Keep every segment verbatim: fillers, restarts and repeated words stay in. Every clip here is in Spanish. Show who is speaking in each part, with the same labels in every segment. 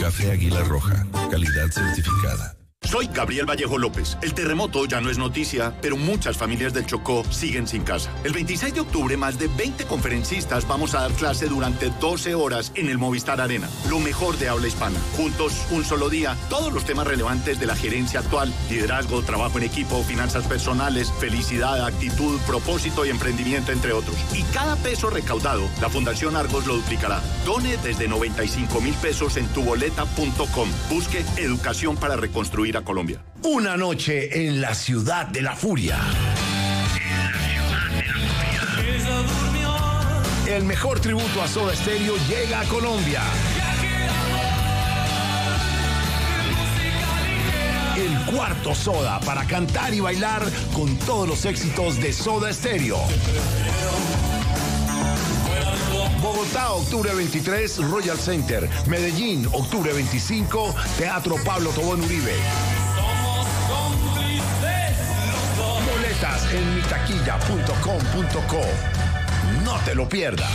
Speaker 1: Café Águila Roja, calidad certificada.
Speaker 2: Soy Gabriel Vallejo López. El terremoto ya no es noticia, pero muchas familias del Chocó siguen sin casa. El veintiséis de octubre, más de veinte conferencistas vamos a dar clase durante doce horas en el Movistar Arena. Lo mejor de habla hispana. Juntos, un solo día, todos los temas relevantes de la gerencia actual, liderazgo, trabajo en equipo, finanzas personales, felicidad, actitud, propósito y emprendimiento, entre otros. Y cada peso recaudado, la Fundación Argos lo duplicará. Done desde noventa y cinco mil pesos en tuboleta punto com. Busque educación para reconstruir a Colombia.
Speaker 3: Una noche en la ciudad de la furia. El mejor tributo a Soda Stereo llega a Colombia. El cuarto Soda para cantar y bailar con todos los éxitos de Soda Stereo. Bogotá, octubre veintitrés, Royal Center. Medellín, octubre veinticinco, Teatro Pablo Tobón Uribe. Boletas en mi taquilla punto com punto co. No te lo pierdas.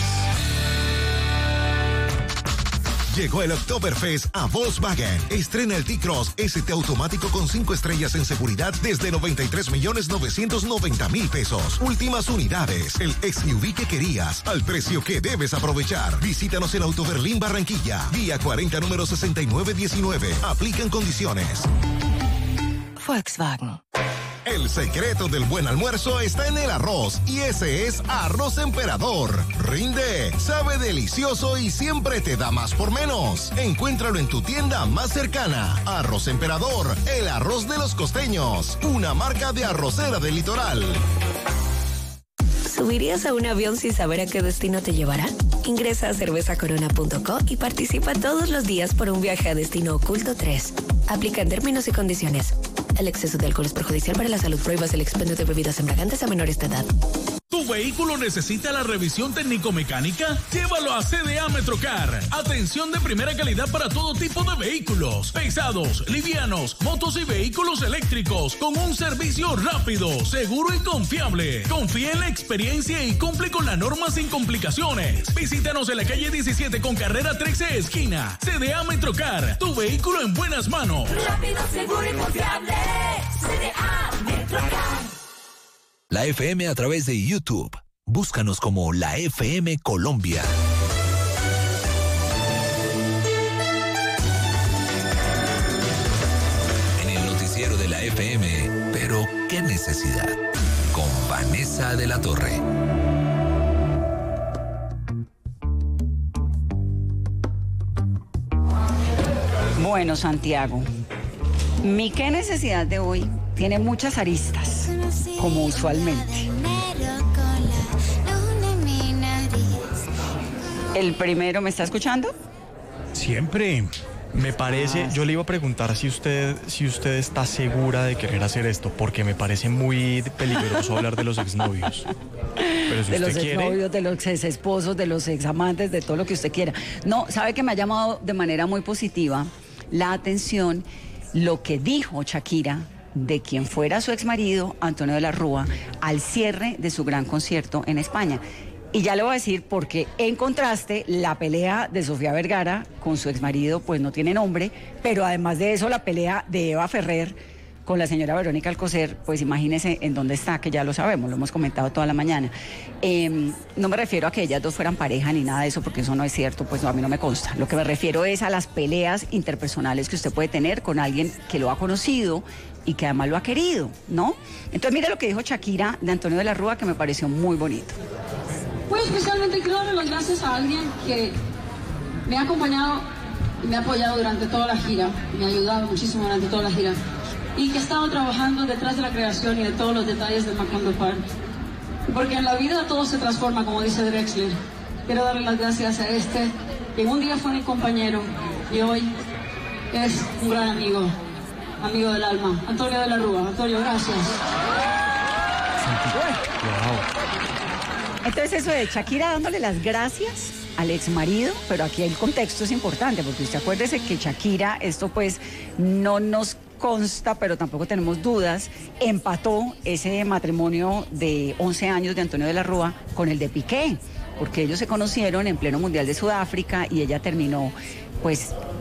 Speaker 4: Llegó el Oktoberfest a Volkswagen. Estrena el T-Cross S T automático con cinco estrellas en seguridad desde noventa y tres millones novecientos noventa mil pesos. Últimas unidades. El S U V que querías al precio que debes aprovechar. Visítanos en Auto Berlín Barranquilla. Vía cuarenta, número sesenta y nueve diecinueve. Aplican condiciones.
Speaker 5: Volkswagen.
Speaker 4: El secreto del buen almuerzo está en el arroz, y ese es Arroz Emperador. Rinde, sabe delicioso y siempre te da más por menos. Encuéntralo en tu tienda más cercana. Arroz Emperador, el arroz de los costeños. Una marca de arrocera del litoral.
Speaker 5: ¿Subirías a un avión sin saber a qué destino te llevará? Ingresa a cerveza corona punto co y participa todos los días por un viaje a Destino Oculto tres. Aplican términos y condiciones. El exceso de alcohol es perjudicial para la salud. Prohíbas el expendio de bebidas embriagantes a menores de edad.
Speaker 6: ¿Tu vehículo necesita la revisión técnico-mecánica? Llévalo a C D A Metrocar. Atención de primera calidad para todo tipo de vehículos. Pesados, livianos, motos y vehículos eléctricos. Con un servicio rápido, seguro y confiable. Confía en la experiencia y cumple con la norma sin complicaciones. Visítanos en la calle diecisiete con carrera trece esquina. C D A Metrocar. Tu vehículo en buenas manos.
Speaker 7: Rápido, seguro y confiable. C D A Metrocar.
Speaker 8: La F M a través de YouTube. Búscanos como La F M Colombia. En el noticiero de la F M, pero qué necesidad. Con Vanessa de la Torre.
Speaker 9: Bueno, Santiago, mi qué necesidad de hoy tiene muchas aristas, como usualmente. El primero, ¿me está escuchando?
Speaker 10: Siempre. Me parece, yo le iba a preguntar si usted, si usted está segura de querer hacer esto, porque me parece muy peligroso hablar de los exnovios. Pero si
Speaker 9: de
Speaker 10: usted
Speaker 9: los
Speaker 10: quiere...
Speaker 9: exnovios, de los exesposos, de los examantes, de todo lo que usted quiera. No, sabe que me ha llamado de manera muy positiva la atención lo que dijo Shakira de quien fuera su exmarido, Antonio de la Rúa, al cierre de su gran concierto en España. Y ya le voy a decir porque, en contraste, la pelea de Sofía Vergara con su exmarido pues no tiene nombre, pero además de eso la pelea de Eva Ferrer con la señora Verónica Alcocer, pues imagínese en dónde está, que ya lo sabemos, lo hemos comentado toda la mañana. Eh, no me refiero a que ellas dos fueran pareja ni nada de eso, porque eso no es cierto, pues no, a mí no me consta. Lo que me refiero es a las peleas interpersonales que usted puede tener con alguien que lo ha conocido y que además lo ha querido, ¿no? Entonces mire lo que dijo Shakira de Antonio de la Rúa, que me pareció muy bonito.
Speaker 11: Muy especialmente quiero darle las gracias a alguien que me ha acompañado y me ha apoyado durante toda la gira, me ha ayudado muchísimo durante toda la gira, y que ha estado trabajando detrás de la creación y de todos los detalles de Macondo Park. Porque en la vida todo se transforma, como dice Drexler. Quiero darle las gracias a este, que en un día fue mi compañero y hoy es un gran amigo, amigo del alma, Antonio de la Rúa. Antonio, gracias.
Speaker 9: Entonces eso de Shakira dándole las gracias al exmarido, pero aquí el contexto es importante, porque usted acuérdese que Shakira, esto pues no nos consta, pero tampoco tenemos dudas, empató ese matrimonio de once años de Antonio de la Rúa con el de Piqué, porque ellos se conocieron en pleno Mundial de Sudáfrica y ella terminó pues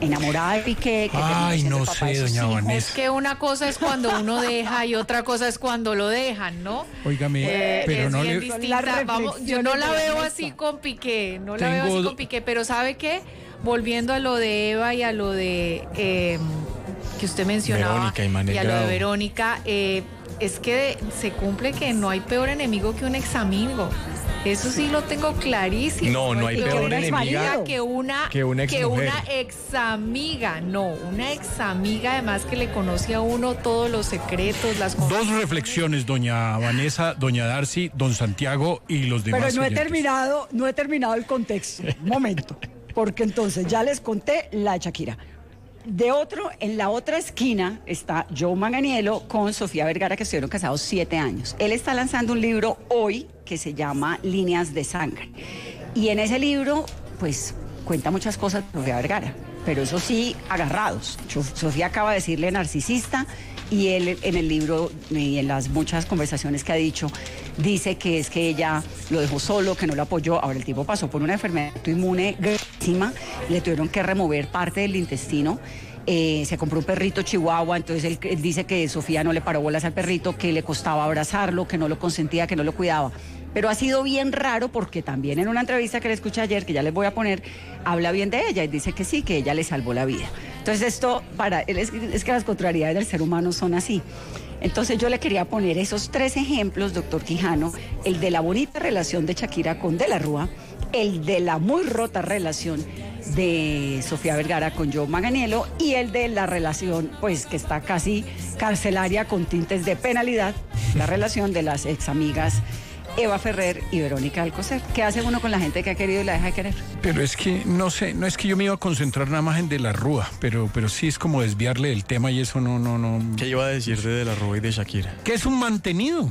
Speaker 9: enamorada de Piqué. Que
Speaker 12: Ay, no sé, doña Vanessa.
Speaker 13: Es que una cosa es cuando uno deja y otra cosa es cuando lo dejan, ¿no?
Speaker 12: Óigame,
Speaker 13: eh,
Speaker 12: pero
Speaker 13: es
Speaker 12: no
Speaker 13: bien
Speaker 12: le...
Speaker 13: distinta. Vamos, yo no la veo así con Piqué, no la
Speaker 12: Tengo...
Speaker 13: veo así con Piqué, pero ¿sabe qué? Volviendo a lo de Eva y a lo de eh, que usted mencionaba
Speaker 10: Verónica y Manuel
Speaker 13: y a lo de
Speaker 10: Grado.
Speaker 13: Verónica, eh, es que se cumple que no hay peor enemigo que un ex amigo. Eso sí lo tengo clarísimo.
Speaker 10: No, no hay
Speaker 13: Que
Speaker 10: peor
Speaker 13: una
Speaker 10: enemiga
Speaker 13: expareja que una
Speaker 10: que una
Speaker 13: que
Speaker 10: exmujer.
Speaker 13: una ex amiga, no, una ex amiga además que le conoce a uno todos los secretos, las
Speaker 12: Dos reflexiones, doña Vanessa, doña Darcy, don Santiago y los demás.
Speaker 9: Pero no he
Speaker 12: oyentes.
Speaker 9: terminado, no he terminado el contexto. Un momento. Porque entonces ya les conté la de Shakira. De otro, en la otra esquina está Joe Manganiello con Sofía Vergara, que estuvieron casados siete años. Él está lanzando un libro hoy que se llama Líneas de Sangre. Y en ese libro, pues, cuenta muchas cosas de Sofía Vergara, pero eso sí, agarrados. Yo- Sofía acaba de decirle narcisista y él en el libro y en las muchas conversaciones que ha dicho, dice que es que ella lo dejó solo, que no lo apoyó. Ahora el tipo pasó por una enfermedad inmune gravísima, le tuvieron que remover parte del intestino. Eh, se compró un perrito chihuahua, entonces él, él dice que Sofía no le paró bolas al perrito, que le costaba abrazarlo, que no lo consentía, que no lo cuidaba. Pero ha sido bien raro porque también en una entrevista que le escuché ayer, que ya les voy a poner, habla bien de ella y dice que sí, que ella le salvó la vida. Entonces esto, para él es, es que las contrariedades del ser humano son así. Entonces yo le quería poner esos tres ejemplos, doctor Quijano, el de la bonita relación de Shakira con De la Rúa, el de la muy rota relación de Sofía Vergara con Joe Manganiello y el de la relación, pues, que está casi carcelaria con tintes de penalidad, la relación de las ex amigas Eva Ferrer y Verónica Alcocer. ¿Qué hace uno con la gente que ha querido y la deja de querer?
Speaker 12: Pero es que, no sé, no es que yo me iba a concentrar nada más en De la Rúa, pero, pero sí es como desviarle del tema y eso no, no, no...
Speaker 10: ¿Qué iba a decir de De la Rúa y de Shakira?
Speaker 12: Que es un mantenido.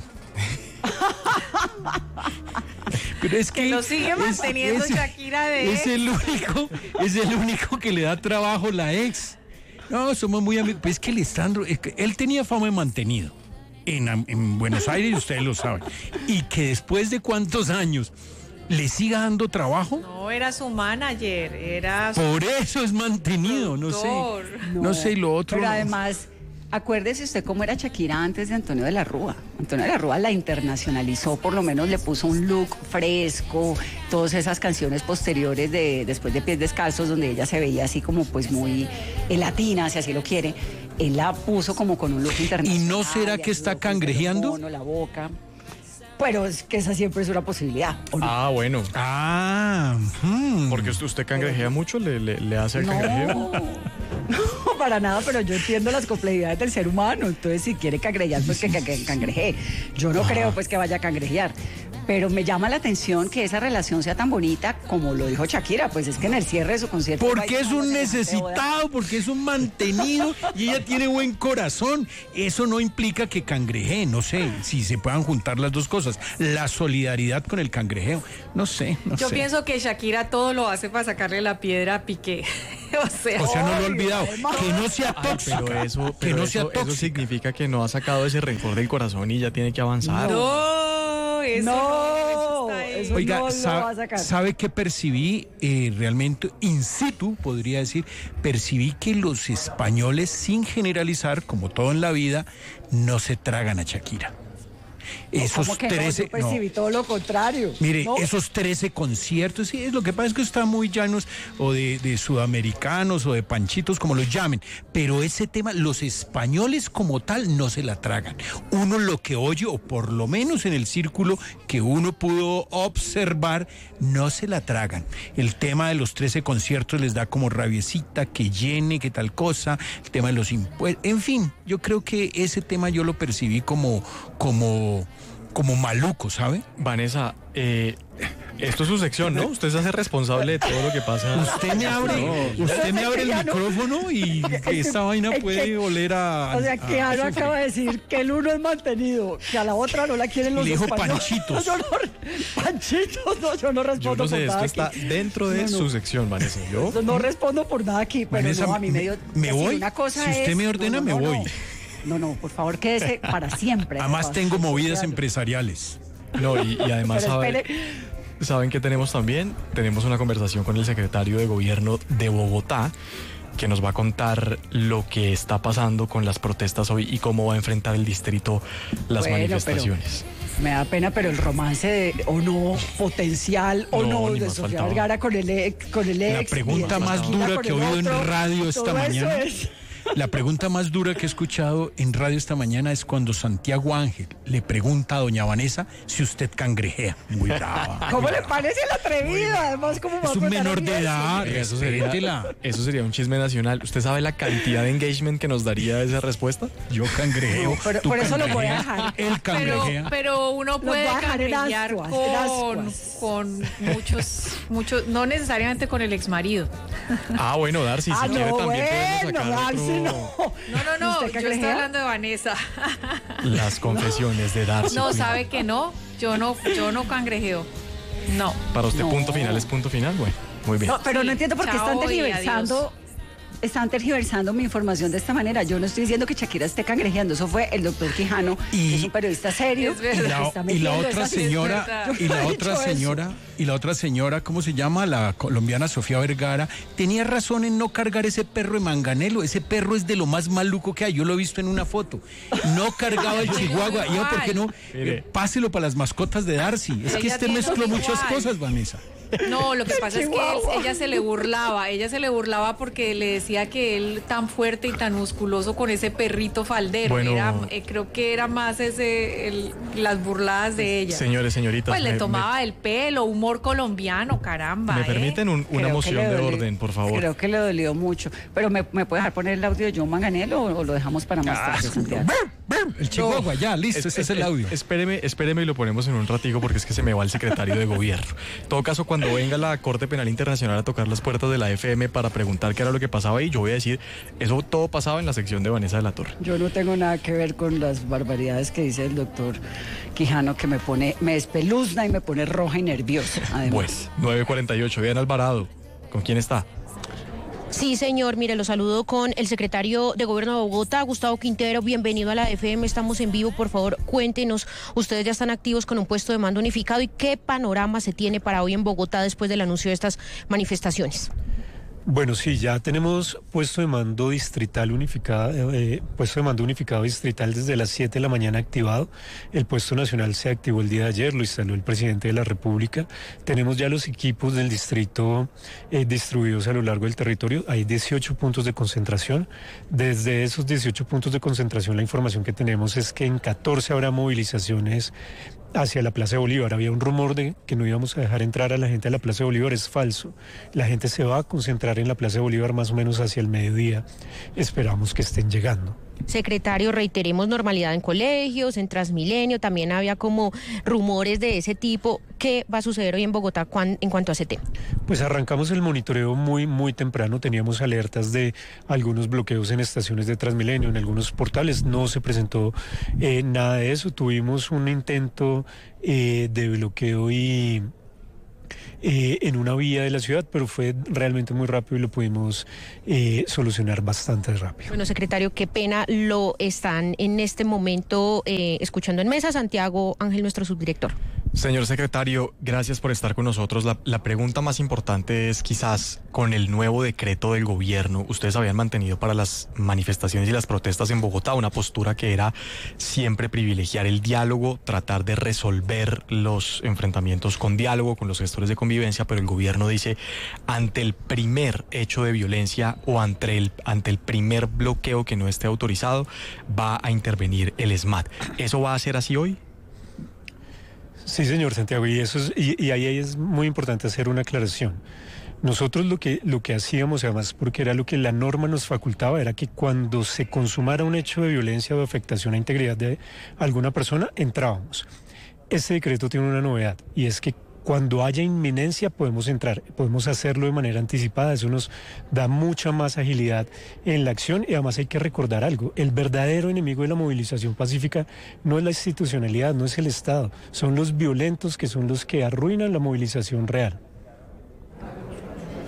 Speaker 12: Pero es que,
Speaker 13: Que lo sigue manteniendo
Speaker 12: es,
Speaker 13: Shakira de
Speaker 12: es
Speaker 13: ex.
Speaker 12: el único, es el único que le da trabajo la ex. No, somos muy amigos. Pues es que Alessandro, es que él tenía fama de mantenido en, en Buenos Aires, y ustedes lo saben. Y que después de cuántos años le siga dando trabajo.
Speaker 13: No, era su manager, era su
Speaker 12: Por eso es mantenido, no sé.
Speaker 13: productor.
Speaker 12: No, sé, y lo otro.
Speaker 9: Pero
Speaker 12: no.
Speaker 9: además, acuérdese usted cómo era Shakira antes de Antonio de la Rúa. Antonio de la Rúa la internacionalizó, por lo menos le puso un look fresco, todas esas canciones posteriores de después de Pies Descalzos, donde ella se veía así como pues muy eh, latina, si así lo quiere. Él la puso como con un look internacional.
Speaker 12: ¿Y no será que está cangrejeando?
Speaker 9: La boca. Pero es que esa siempre es una posibilidad. ¿o no?
Speaker 10: Ah, bueno.
Speaker 12: Ah, hmm.
Speaker 10: Porque usted, usted cangrejea mucho, le, le, le hace al
Speaker 9: No.
Speaker 10: cangrejeo.
Speaker 9: No, para nada, pero yo entiendo las complejidades del ser humano. Entonces, si quiere cangrejear, pues que, que, que cangreje. Yo no creo pues que vaya a cangrejear. Pero me llama la atención que esa relación sea tan bonita como lo dijo Shakira. Pues es que en el cierre de su concierto...
Speaker 12: Porque es un necesitado, porque es un mantenido y ella tiene buen corazón. Eso no implica que cangrejee, no sé, si se puedan juntar las dos cosas. La solidaridad con el cangrejeo, no sé, no
Speaker 13: Yo
Speaker 12: sé.
Speaker 13: pienso que Shakira todo lo hace para sacarle la piedra a Piqué. o sea,
Speaker 12: O sea, no lo he olvidado. Que no sea
Speaker 10: Ay,
Speaker 12: tóxica.
Speaker 10: pero eso,
Speaker 12: que
Speaker 10: pero
Speaker 12: no
Speaker 10: eso,
Speaker 12: sea
Speaker 10: eso
Speaker 12: tóxica.
Speaker 10: significa que no ha sacado ese rencor del corazón y ya tiene que avanzar.
Speaker 13: no, eso
Speaker 9: No,
Speaker 13: eso está ahí.
Speaker 9: eso
Speaker 12: Oiga,
Speaker 9: no lo
Speaker 12: sa-
Speaker 9: va a sacar.
Speaker 12: ¿sabe qué percibí eh, realmente in situ, podría decir? Percibí que los españoles, sin generalizar, como todo en la vida, no se tragan a Shakira. Esos
Speaker 9: ¿Cómo que no?
Speaker 12: trece...
Speaker 9: Yo percibí todo lo contrario.
Speaker 12: Mire,
Speaker 9: ¿no?
Speaker 12: esos trece conciertos, sí, es lo que pasa es que están muy llanos o de, de sudamericanos o de panchitos, como los llamen, pero ese tema, los españoles como tal no se la tragan. Uno lo que oye, o por lo menos en el círculo que uno pudo observar, no se la tragan. El tema de los trece conciertos les da como rabiecita, que llene, que tal cosa, el tema de los impuestos, en fin, yo creo que ese tema yo lo percibí como, como, como maluco, ¿sabe?
Speaker 10: Vanessa, eh, esto es su sección, ¿no? Usted se hace responsable de todo lo que pasa.
Speaker 12: Usted me abre,
Speaker 10: No,
Speaker 12: usted me abre el
Speaker 9: Ya no.
Speaker 12: micrófono y esta vaina
Speaker 9: es
Speaker 12: puede
Speaker 9: que-
Speaker 12: oler a...
Speaker 9: O sea, que
Speaker 12: a
Speaker 9: Aro
Speaker 12: azufre.
Speaker 9: acaba de decir que el uno es mantenido, que a la otra no la quieren los
Speaker 12: Le dijo
Speaker 9: españoles.
Speaker 12: panchitos.
Speaker 9: No, yo no, panchitos, no, yo no
Speaker 10: Yo
Speaker 9: respondo
Speaker 10: no sé,
Speaker 9: por
Speaker 10: esto
Speaker 9: nada
Speaker 10: está
Speaker 9: aquí.
Speaker 10: dentro de
Speaker 9: No, no.
Speaker 10: su sección, Vanessa. Yo
Speaker 9: No respondo por nada aquí, pero
Speaker 12: Vanessa,
Speaker 9: no, a mí me dio...
Speaker 12: ¿me
Speaker 9: es decir,
Speaker 12: voy?
Speaker 9: Una cosa
Speaker 12: Si usted
Speaker 9: es-
Speaker 12: me ordena,
Speaker 9: no, no,
Speaker 12: me
Speaker 9: no,
Speaker 12: voy.
Speaker 9: No, no, por favor, quédese para siempre.
Speaker 12: Además
Speaker 9: Por
Speaker 12: tengo
Speaker 9: favor.
Speaker 12: movidas empresariales.
Speaker 10: no, y, y además
Speaker 9: Pero
Speaker 10: sabe,
Speaker 9: espere.
Speaker 10: saben que tenemos también, tenemos una conversación con el secretario de gobierno de Bogotá, que nos va a contar lo que está pasando con las protestas hoy y cómo va a enfrentar el distrito las
Speaker 9: Bueno,
Speaker 10: manifestaciones.
Speaker 9: Me da pena, pero el romance de, o no potencial o
Speaker 10: No,
Speaker 9: no,
Speaker 10: ni
Speaker 9: de
Speaker 10: más
Speaker 9: Sofía
Speaker 10: faltaba.
Speaker 9: Vergara con el ex, con el ex
Speaker 12: La pregunta
Speaker 9: y de
Speaker 12: más
Speaker 9: Shakira
Speaker 12: dura
Speaker 9: con
Speaker 12: que
Speaker 9: el
Speaker 12: he oído en
Speaker 9: otro,
Speaker 12: radio esta
Speaker 9: todo eso
Speaker 12: mañana.
Speaker 9: es-
Speaker 12: La pregunta más dura que he escuchado en radio esta mañana es cuando Santiago Ángel le pregunta a doña Vanessa si usted cangrejea. Muy brava.
Speaker 9: ¿Cómo le parece el atrevido? Además, ¿cómo va
Speaker 12: Es
Speaker 9: a
Speaker 12: un
Speaker 9: preguntar
Speaker 12: menor
Speaker 9: a mí
Speaker 12: de
Speaker 9: eso?
Speaker 12: edad.
Speaker 10: Eso sería,
Speaker 12: Respétela.
Speaker 10: eso sería un chisme nacional. ¿Usted sabe la cantidad de engagement que nos daría esa respuesta?
Speaker 12: Yo cangrejeo.
Speaker 9: Pero
Speaker 12: tú
Speaker 9: por eso lo voy a
Speaker 12: cangrejeas,
Speaker 9: dejar.
Speaker 12: Él
Speaker 13: Pero,
Speaker 12: cangrejea.
Speaker 13: pero uno
Speaker 9: Los
Speaker 13: puede
Speaker 9: voy a dejar en
Speaker 13: cangrejear
Speaker 9: ascuas, en
Speaker 13: con,
Speaker 9: ascuas.
Speaker 13: con muchos, muchos, no necesariamente con el exmarido.
Speaker 10: Ah, bueno, Darcy, si
Speaker 9: Ah,
Speaker 10: quiere
Speaker 9: no,
Speaker 10: también podemos
Speaker 9: bueno,
Speaker 10: sacar
Speaker 9: Darcy,
Speaker 10: otro-
Speaker 9: no.
Speaker 13: No, no, no,
Speaker 9: ¿Usted
Speaker 13: yo estoy
Speaker 9: cangrejea?
Speaker 13: hablando de Vanessa.
Speaker 10: las confesiones de Darcy.
Speaker 13: No,
Speaker 10: Quinn.
Speaker 13: sabe que no, yo no, yo no cangrejeo. No.
Speaker 10: Para usted
Speaker 9: No.
Speaker 10: punto final es punto final, bueno, muy bien.
Speaker 9: No, pero
Speaker 13: Sí,
Speaker 9: no entiendo por qué
Speaker 13: chao
Speaker 9: están
Speaker 13: y
Speaker 9: tergiversando. Están tergiversando mi información de esta manera. Yo no estoy diciendo que Shakira esté cangrejeando. Eso fue el doctor Quijano,
Speaker 12: Y-
Speaker 9: que es un periodista serio.
Speaker 13: Es
Speaker 12: Y
Speaker 13: verdad.
Speaker 9: que
Speaker 12: la,
Speaker 9: está
Speaker 12: y la
Speaker 9: metiendo
Speaker 12: otra
Speaker 9: esas-
Speaker 12: señora,
Speaker 13: verdad.
Speaker 12: y
Speaker 9: Yo
Speaker 12: la
Speaker 9: no he
Speaker 12: otra
Speaker 9: dicho eso.
Speaker 12: señora, y la otra señora, ¿cómo se llama? La colombiana Sofía Vergara, tenía razón en no cargar ese perro de Manganelo. Ese perro es de lo más maluco que hay. Yo lo he visto en una foto. No cargaba el chihuahua. ¿Y por qué no?
Speaker 10: Mire.
Speaker 12: Eh, páselo para las mascotas de Darcy. Es que
Speaker 13: Ella
Speaker 12: este
Speaker 13: tiene
Speaker 12: mezcló
Speaker 13: igual.
Speaker 12: muchas cosas, Vanessa.
Speaker 13: No, lo que pasa es que él-
Speaker 9: Chihuahua.
Speaker 13: ella se le burlaba, ella se le burlaba porque le decía que él tan fuerte y tan musculoso con ese perrito faldero,
Speaker 10: Bueno.
Speaker 13: era, eh, creo que era más ese el- las burladas de ella.
Speaker 10: Señores, señoritas,
Speaker 13: Pues le
Speaker 10: me-
Speaker 13: tomaba el pelo, humor colombiano, caramba.
Speaker 10: ¿Me
Speaker 13: ¿eh?
Speaker 10: permiten un- una
Speaker 9: Creo que
Speaker 10: moción
Speaker 9: le
Speaker 10: de
Speaker 9: dolió-
Speaker 10: orden, por favor?
Speaker 9: Creo que le dolió mucho. Pero ¿me, me puede dejar poner el audio de John Manganelo o, o lo dejamos para más tarde, Santiago?
Speaker 12: El chihuahua, ya, listo, ese es el audio.
Speaker 10: Espéreme, espéreme y lo ponemos en un ratico porque es que se me va el secretario de gobierno. En todo caso, cuando venga la Corte Penal Internacional a tocar las puertas de la F M para preguntar qué era lo que pasaba ahí, yo voy a decir, eso todo pasaba en la sección de Vanessa de la Torre.
Speaker 9: Yo no tengo nada que ver con las barbaridades que dice el doctor Quijano, que me pone, me espeluzna y me pone roja y nerviosa, además.
Speaker 10: Bueno, nueve cuarenta y ocho, Diana Alvarado, ¿con quién está?
Speaker 14: Sí, señor, mire, lo saludo con el secretario de Gobierno de Bogotá, Gustavo Quintero. Bienvenido a la F M, estamos en vivo. Por favor, cuéntenos, ustedes ya están activos con un puesto de mando unificado y qué panorama se tiene para hoy en Bogotá después del anuncio de estas manifestaciones.
Speaker 15: Bueno, sí, ya tenemos puesto de mando distrital unificado, eh, puesto de mando unificado distrital desde las siete de la mañana activado. El puesto nacional se activó el día de ayer, lo instaló el presidente de la República. Tenemos ya los equipos del distrito eh, distribuidos a lo largo del territorio. Hay dieciocho puntos de concentración. Desde esos dieciocho puntos de concentración, la información que tenemos es que en catorce habrá movilizaciones hacia la Plaza de Bolívar. Había un rumor de que no íbamos a dejar entrar a la gente a la Plaza de Bolívar. Es falso. La gente se va a concentrar en la Plaza de Bolívar más o menos hacia el mediodía. Esperamos que estén llegando.
Speaker 14: Secretario, reiteremos normalidad en colegios, en Transmilenio, también había como rumores de ese tipo. ¿Qué va a suceder hoy en Bogotá cuan- en cuanto a ese tema?
Speaker 15: Pues arrancamos el monitoreo muy, muy temprano. Teníamos alertas de algunos bloqueos en estaciones de Transmilenio, en algunos portales. No se presentó eh, nada de eso. Tuvimos un intento eh, de bloqueo y... Eh, en una vía de la ciudad, pero fue realmente muy rápido y lo pudimos eh, solucionar bastante rápido.
Speaker 14: Bueno, secretario, qué pena, lo están en este momento eh, escuchando en mesa. Santiago Ángel, nuestro subdirector.
Speaker 10: Señor secretario, gracias por estar con nosotros. La, la pregunta más importante es quizás con el nuevo decreto del gobierno, ustedes habían mantenido para las manifestaciones y las protestas en Bogotá una postura que era siempre privilegiar el diálogo, tratar de resolver los enfrentamientos con diálogo, con los gestores de convivencia, pero el gobierno dice, ante el primer hecho de violencia o ante el, ante el primer bloqueo que no esté autorizado, va a intervenir el SMAT. ¿Eso va a ser así hoy?
Speaker 15: Sí, señor Santiago, y eso es, y, y ahí es muy importante hacer una aclaración. Nosotros lo que, lo que hacíamos, además, porque era lo que la norma nos facultaba, era que cuando se consumara un hecho de violencia o afectación a integridad de alguna persona, entrábamos. Este decreto tiene una novedad, y es que cuando haya inminencia podemos entrar, podemos hacerlo de manera anticipada, eso nos da mucha más agilidad en la acción y además hay que recordar algo, el verdadero enemigo de la movilización pacífica no es la institucionalidad, no es el Estado, son los violentos que son los que arruinan la movilización real.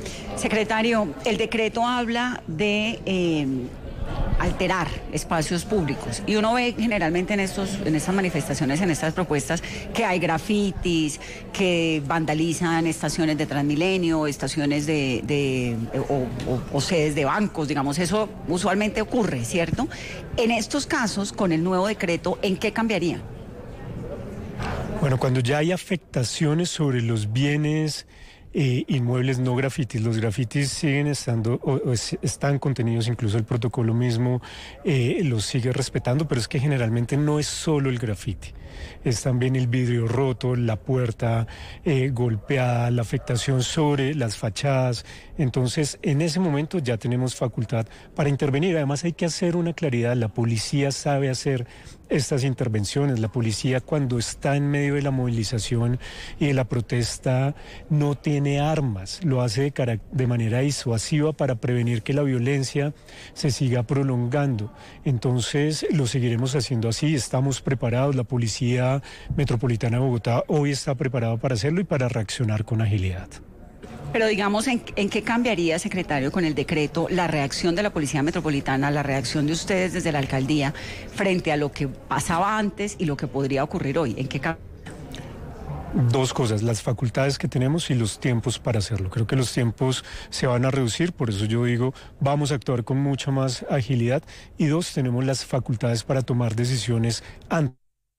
Speaker 9: Secretario, el decreto habla de eh, alterar espacios públicos y uno ve generalmente en estos, en estas manifestaciones, en estas propuestas, que hay grafitis, que vandalizan estaciones de Transmilenio, estaciones de, de o, o, o sedes de bancos, digamos, eso usualmente ocurre, ¿cierto? En estos casos, con el nuevo decreto, ¿en qué cambiaría?
Speaker 15: Bueno, cuando ya hay afectaciones sobre los bienes Eh, inmuebles no grafitis. Los grafitis siguen estando, o, o es, están contenidos, incluso el protocolo mismo eh, los sigue respetando, pero es que generalmente no es solo el grafiti. Es también el vidrio roto, la puerta eh, golpeada, la afectación sobre las fachadas. Entonces, en ese momento ya tenemos facultad para intervenir. Además, hay que hacer una claridad. La policía sabe hacer estas intervenciones. La policía, cuando está en medio de la movilización y de la protesta, no tiene armas. Lo hace de, cara- de manera disuasiva para prevenir que la violencia se siga prolongando. Entonces, lo seguiremos haciendo así. Estamos preparados. La Policía Metropolitana de Bogotá hoy está preparada para hacerlo y para reaccionar con agilidad.
Speaker 9: Pero digamos, ¿en, ¿en qué cambiaría, secretario, con el decreto la reacción de la Policía Metropolitana, la reacción de ustedes desde la alcaldía frente a lo que pasaba antes y lo que podría ocurrir hoy? ¿En qué cambia?
Speaker 15: Dos cosas, las facultades que tenemos y los tiempos para hacerlo. Creo que los tiempos se van a reducir, por eso yo digo, vamos a actuar con mucha más agilidad. Y dos, tenemos las facultades para tomar decisiones antes.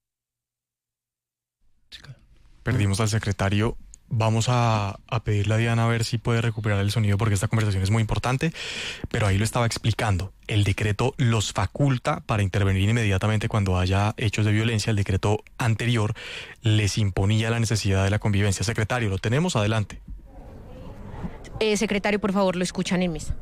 Speaker 10: Perdimos al secretario. Vamos a, a pedirle a Diana a ver si puede recuperar el sonido porque esta conversación es muy importante, pero ahí lo estaba explicando. El decreto los faculta para intervenir inmediatamente cuando haya hechos de violencia. El decreto anterior les imponía la necesidad de la convivencia. Secretario, lo tenemos, adelante.
Speaker 14: Eh, secretario, por favor, lo escuchan en mesa.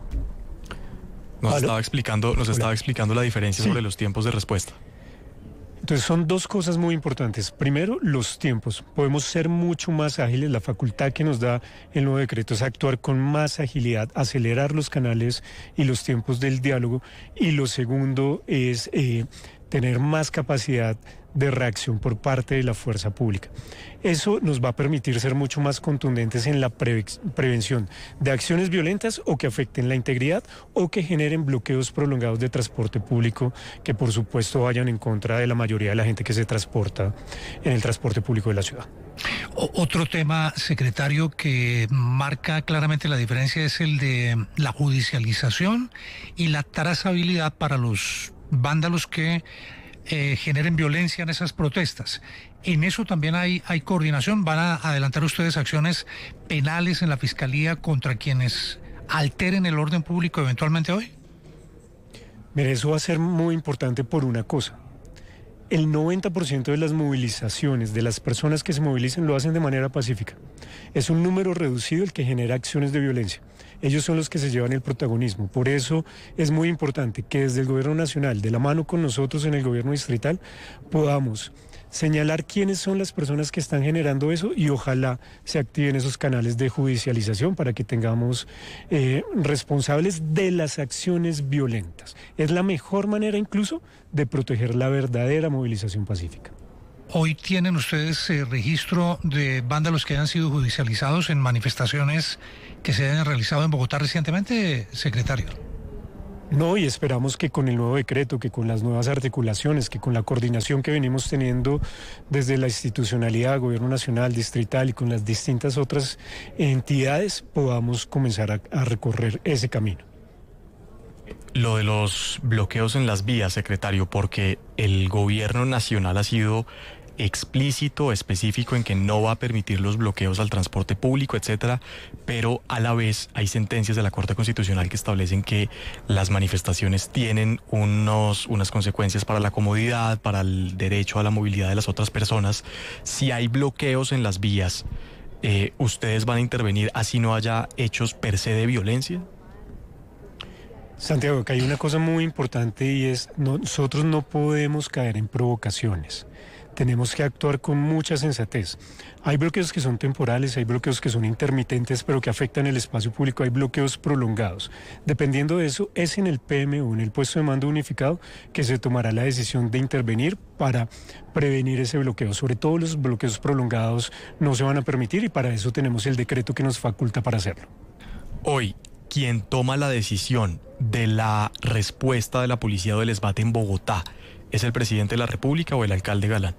Speaker 10: Nos
Speaker 15: ¿Aló?
Speaker 10: estaba explicando, nos estaba explicando la diferencia
Speaker 15: Sí.
Speaker 10: sobre los tiempos de respuesta.
Speaker 15: Entonces son dos cosas muy importantes. Primero, los tiempos. Podemos ser mucho más ágiles. La facultad que nos da el nuevo decreto es actuar con más agilidad, acelerar los canales y los tiempos del diálogo. Y lo segundo es eh, tener más capacidad de reacción por parte de la fuerza pública. Eso nos va a permitir ser mucho más contundentes en la preve- prevención de acciones violentas o que afecten la integridad o que generen bloqueos prolongados de transporte público que por supuesto vayan en contra de la mayoría de la gente que se transporta en el transporte público de la ciudad.
Speaker 16: O- Otro tema, secretario, que marca claramente la diferencia es el de la judicialización y la trazabilidad para los vándalos que eh, generen violencia en esas protestas. En eso también hay, hay coordinación. ¿Van a adelantar ustedes acciones penales en la Fiscalía contra quienes alteren el orden público eventualmente hoy?
Speaker 15: Mire, eso va a ser muy importante por una cosa. El noventa por ciento de las movilizaciones, de las personas que se movilizan, lo hacen de manera pacífica. Es un número reducido el que genera acciones de violencia. Ellos son los que se llevan el protagonismo. Por eso es muy importante que desde el gobierno nacional, de la mano con nosotros en el gobierno distrital, podamos señalar quiénes son las personas que están generando eso y ojalá se activen esos canales de judicialización para que tengamos eh, responsables de las acciones violentas. Es la mejor manera incluso de proteger la verdadera movilización pacífica.
Speaker 16: ¿Hoy tienen ustedes eh, registro de vándalos que hayan sido judicializados en manifestaciones que se hayan realizado en Bogotá recientemente, secretario?
Speaker 15: No, y esperamos que con el nuevo decreto, que con las nuevas articulaciones, que con la coordinación que venimos teniendo desde la institucionalidad, gobierno nacional, distrital y con las distintas otras entidades, podamos comenzar a, a recorrer ese camino.
Speaker 10: Lo de los bloqueos en las vías, secretario, porque el gobierno nacional ha sido explícito, específico en que no va a permitir los bloqueos al transporte público, etcétera, pero a la vez hay sentencias de la Corte Constitucional que establecen que las manifestaciones tienen unos, unas consecuencias para la comodidad, para el derecho a la movilidad de las otras personas. Si hay bloqueos en las vías, eh, ¿ustedes van a intervenir así no haya hechos per se de violencia?
Speaker 15: Santiago, que hay una cosa muy importante y es, nosotros no podemos caer en provocaciones. Tenemos que actuar con mucha sensatez. Hay bloqueos que son temporales, hay bloqueos que son intermitentes, pero que afectan el espacio público, hay bloqueos prolongados. Dependiendo de eso, es en el P M U, en el puesto de mando unificado, que se tomará la decisión de intervenir para prevenir ese bloqueo. Sobre todo los bloqueos prolongados no se van a permitir y para eso tenemos el decreto que nos faculta para hacerlo.
Speaker 10: Hoy, quien toma la decisión de la respuesta de la policía del ESMAD en Bogotá, ¿es el presidente de la República o el alcalde Galán?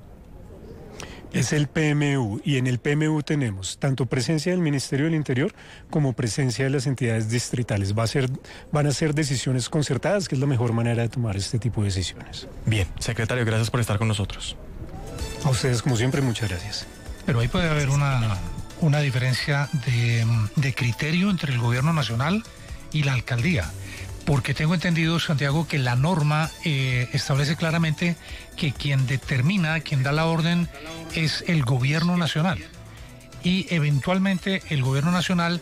Speaker 15: Es el P M U, y en el P M U tenemos tanto presencia del Ministerio del Interior como presencia de las entidades distritales. Va a ser, van a ser decisiones concertadas, que es la mejor manera de tomar este tipo de decisiones.
Speaker 10: Bien, secretario, gracias por estar con nosotros.
Speaker 15: A ustedes, como siempre, muchas gracias.
Speaker 16: Pero ahí puede haber una, una diferencia de, de criterio entre el gobierno nacional y la alcaldía. Porque tengo entendido, Santiago, que la norma eh, establece claramente que quien determina, quien da la orden, es el gobierno nacional. Y eventualmente el gobierno nacional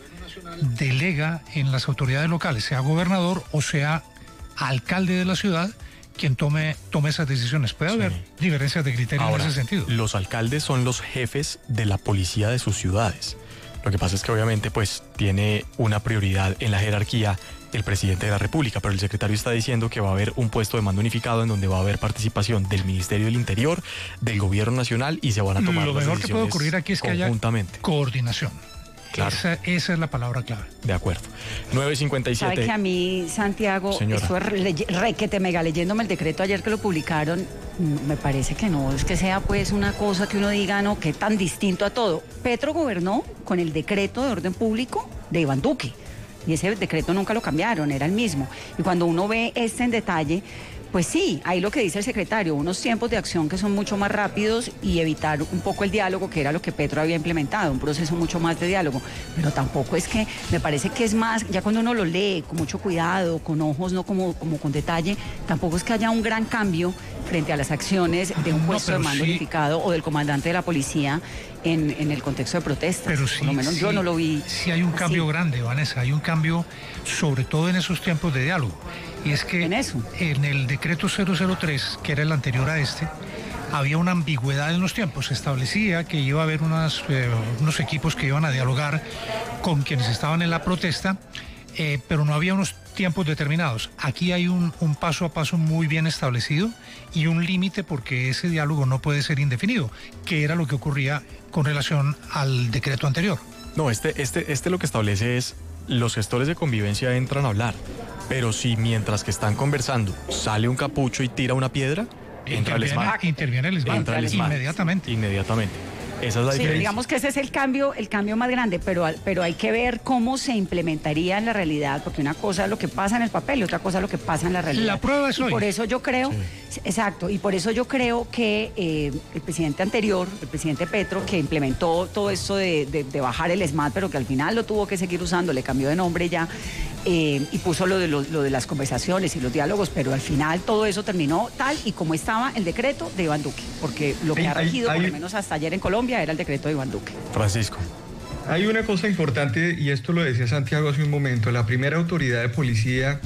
Speaker 16: delega en las autoridades locales, sea gobernador o sea alcalde de la ciudad, quien tome, tome esas decisiones. Puede haber sí. diferencias de criterio
Speaker 10: Ahora,
Speaker 16: en ese sentido.
Speaker 10: Los alcaldes son los jefes de la policía de sus ciudades. Lo que pasa es que obviamente pues tiene una prioridad en la jerarquía el presidente de la República, pero el secretario está diciendo que va a haber un puesto de mando unificado en donde va a haber participación del Ministerio del Interior, del Gobierno Nacional, y se van a tomar
Speaker 16: Lo
Speaker 10: las
Speaker 16: mejor que puede ocurrir aquí es que haya coordinación.
Speaker 10: Claro.
Speaker 16: Esa, esa es la palabra clave.
Speaker 10: De acuerdo. nueve cincuenta y siete.
Speaker 9: ¿Sabe que a mí, Santiago,
Speaker 10: Señora.
Speaker 9: estuve re, re, que te mega leyéndome el decreto ayer que lo publicaron, me parece que no es que sea pues una cosa que uno diga, no, que tan distinto a todo. Petro gobernó con el decreto de orden público de Iván Duque. Y ese decreto nunca lo cambiaron, era el mismo. Y cuando uno ve este en detalle, pues sí, ahí lo que dice el secretario, unos tiempos de acción que son mucho más rápidos y evitar un poco el diálogo, que era lo que Petro había implementado, un proceso mucho más de diálogo. Pero tampoco es que, me parece que es más, ya cuando uno lo lee con mucho cuidado, con ojos, no como, como con detalle, tampoco es que haya un gran cambio frente a las acciones de un puesto no, de mando sí. unificado o del comandante de la policía en, en el contexto de protestas.
Speaker 16: Pero sí,
Speaker 9: por lo menos
Speaker 16: sí,
Speaker 9: yo no lo vi.
Speaker 16: Sí hay un
Speaker 9: así.
Speaker 16: cambio grande, Vanessa, hay un cambio sobre todo en esos tiempos de diálogo. Y es que
Speaker 9: en, eso.
Speaker 16: en el decreto cero cero tres, que era el anterior a este, había una ambigüedad en los tiempos. Se establecía que iba a haber unas, eh, unos equipos que iban a dialogar con quienes estaban en la protesta, eh, pero no había unos tiempos determinados. Aquí hay un, un paso a paso muy bien establecido y un límite, porque ese diálogo no puede ser indefinido, que era lo que ocurría con relación al decreto anterior.
Speaker 10: No, este, este, este lo que establece es los gestores de convivencia entran a hablar, pero si mientras que están conversando sale un capucho y tira una piedra, entra el ESMAD.
Speaker 16: Interviene el ESMAD,
Speaker 10: entra el ESMAD
Speaker 16: inmediatamente.
Speaker 10: Inmediatamente. Esa es la
Speaker 9: sí,
Speaker 10: diferencia.
Speaker 9: Digamos que ese es el cambio, el cambio más grande, pero, pero hay que ver cómo se implementaría en la realidad, porque una cosa es lo que pasa en el papel y otra cosa es lo que pasa en la realidad.
Speaker 16: La prueba es
Speaker 9: y
Speaker 16: hoy.
Speaker 9: Por eso yo creo, sí. exacto, y por eso yo creo que eh, el presidente anterior, el presidente Petro, que implementó todo esto de, de, de bajar el ESMAD, pero que al final lo tuvo que seguir usando, le cambió de nombre ya, eh, y puso lo de, lo, lo de las conversaciones y los diálogos, pero al final todo eso terminó tal y como estaba el decreto de Iván Duque, porque lo que
Speaker 17: hay,
Speaker 9: ha regido,
Speaker 17: hay,
Speaker 9: por lo menos hasta ayer en Colombia, era el decreto de Iván Duque.
Speaker 10: Francisco.
Speaker 17: Hay una cosa importante, y esto lo decía Santiago hace un momento: la primera autoridad de policía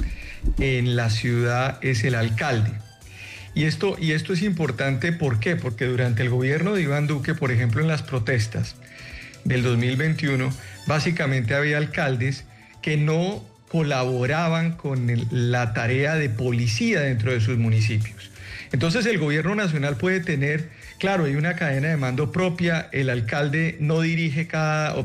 Speaker 17: en la ciudad es el alcalde. Y esto, y esto es importante, ¿por qué? Porque durante el gobierno de Iván Duque, por ejemplo, en las protestas del dos mil veintiuno, básicamente había alcaldes que no colaboraban con el, la tarea de policía dentro de sus municipios. Entonces el gobierno nacional puede tener, claro, hay una cadena de mando propia, el alcalde no dirige cada,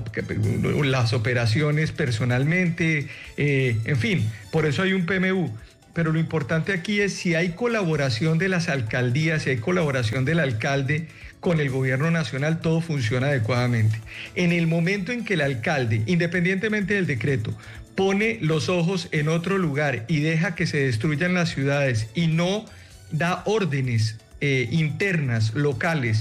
Speaker 17: las operaciones personalmente, eh, en fin, por eso hay un P M U. Pero lo importante aquí es si hay colaboración de las alcaldías, si hay colaboración del alcalde con el gobierno nacional, todo funciona adecuadamente. En el momento en que el alcalde, independientemente del decreto, pone los ojos en otro lugar y deja que se destruyan las ciudades y no da órdenes eh, internas, locales,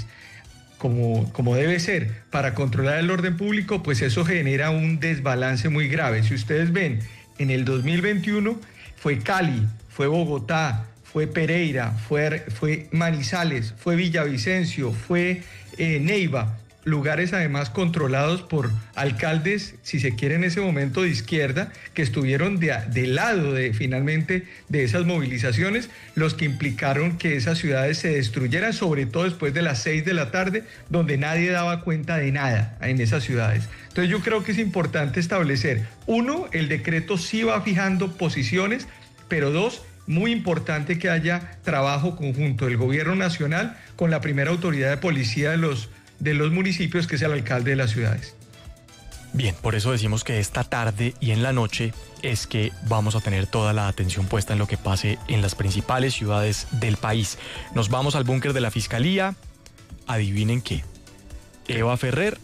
Speaker 17: como, como debe ser, para controlar el orden público, pues eso genera un desbalance muy grave. Si ustedes ven, en el dos mil veintiuno fue Cali, fue Bogotá, fue Pereira, fue, fue Manizales, fue Villavicencio, fue eh, Neiva, lugares además controlados por alcaldes, si se quiere en ese momento de izquierda, que estuvieron de, de lado de finalmente de esas movilizaciones, los que implicaron que esas ciudades se destruyeran, sobre todo después de las seis de la tarde, donde nadie daba cuenta de nada en esas ciudades. Entonces yo creo que es importante establecer, uno, el decreto sí va fijando posiciones, pero dos, muy importante que haya trabajo conjunto del gobierno nacional con la primera autoridad de policía de los de los municipios, que es el alcalde de las ciudades.
Speaker 10: Bien, por eso decimos que esta tarde y en la noche es que vamos a tener toda la atención puesta en lo que pase en las principales ciudades del país. Nos vamos al búnker de la Fiscalía. Adivinen qué. Eva Ferrer